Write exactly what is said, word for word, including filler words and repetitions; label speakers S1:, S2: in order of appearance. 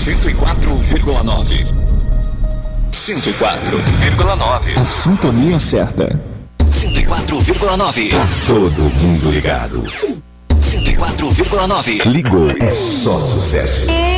S1: cento e quatro vírgula nove. cento e quatro vírgula nove.
S2: A sintonia certa.
S1: cento e quatro vírgula nove.
S2: Tá todo mundo ligado.
S1: cento e quatro vírgula nove.
S2: Ligou, é só sucesso.